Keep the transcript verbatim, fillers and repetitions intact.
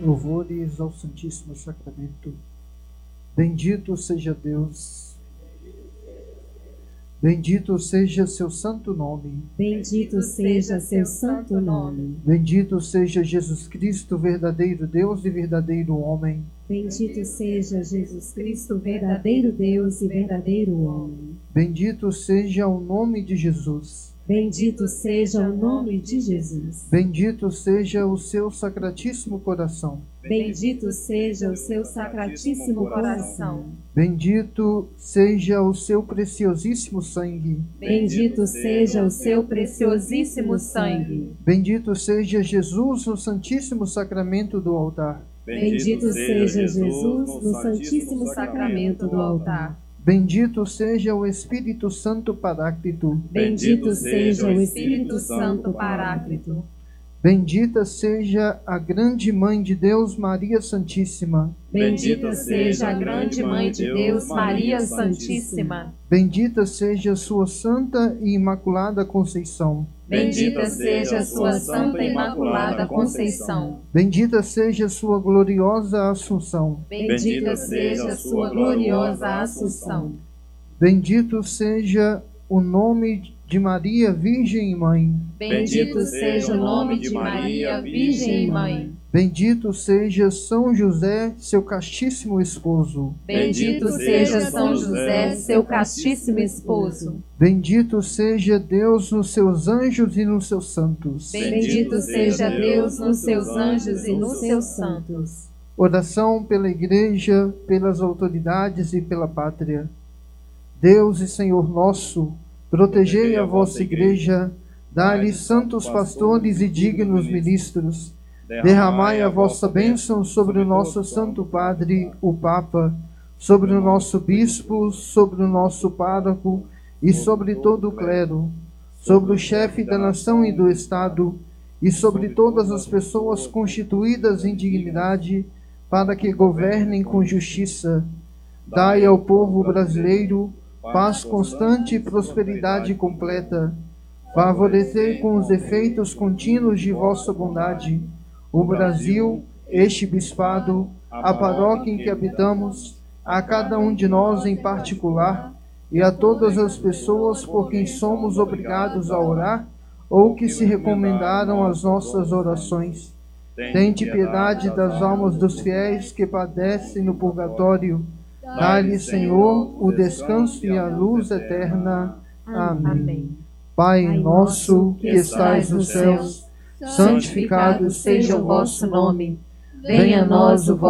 Louvores ao Santíssimo Sacramento. Bendito seja Deus. Bendito seja seu santo nome. Bendito seja seu santo nome. Bendito seja Jesus Cristo, verdadeiro Deus e verdadeiro homem. Bendito seja Jesus Cristo, verdadeiro Deus e verdadeiro homem. Bendito seja o nome de Jesus. Bendito seja o nome de Jesus. Bendito seja o seu sacratíssimo coração. Bendito seja o seu sacratíssimo coração. Bendito seja o seu preciosíssimo sangue. Bendito seja o seu preciosíssimo sangue. Bendito seja Jesus no santíssimo sacramento do altar. Bendito seja Jesus no santíssimo sacramento do altar. Bendito seja o Espírito Santo Paráclito. Bendito seja o Espírito Santo Paráclito. Bendita seja a grande Mãe de Deus, Maria Santíssima. Bendita seja a grande Mãe de Deus, Maria Santíssima. Bendita seja a sua Santa e Imaculada Conceição. Bendita seja a sua Santa e Imaculada Conceição. Bendita seja a sua gloriosa Assunção. Bendita seja a sua gloriosa Assunção. Bendito seja o nome de Maria, Virgem e Mãe. Bendito seja o nome de Maria, Virgem e Mãe. Bendito seja São José, seu castíssimo esposo. Bendito seja São José, seu castíssimo esposo. Bendito seja Deus nos seus anjos e nos seus santos. Bendito seja Deus nos seus anjos e nos seus santos. Oração pela Igreja, pelas autoridades e pela pátria. Deus e Senhor nosso, protegei a vossa Igreja, dai-lhe santos pastores e dignos ministros. Derramai a vossa bênção sobre o nosso Santo Padre, o Papa, sobre o nosso Bispo, sobre o nosso Pároco e sobre todo o clero, sobre o chefe da nação e do Estado e sobre todas as pessoas constituídas em dignidade, para que governem com justiça. Dai ao povo brasileiro paz constante e prosperidade completa. Favorecei com os efeitos contínuos de vossa bondade o Brasil, este bispado, a paróquia em que habitamos, a cada um de nós em particular e a todas as pessoas por quem somos obrigados a orar ou que se recomendaram às nossas orações. Tende piedade das almas dos fiéis que padecem no purgatório. Dai-lhe, Senhor, o descanso e a luz eterna. Amém. Pai nosso que estais nos céus, santificado seja o vosso nome. Venha a nós o vosso